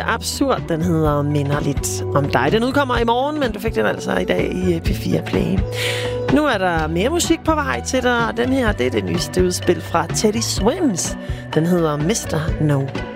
Absurd. Den hedder Minder lidt om dig. Den udkommer i morgen, men du fik den altså i dag i P4 Play. Nu er der mere musik på vej til dig, og den her, det er det nyeste udspil fra Teddy Swims. Den hedder Mr. No.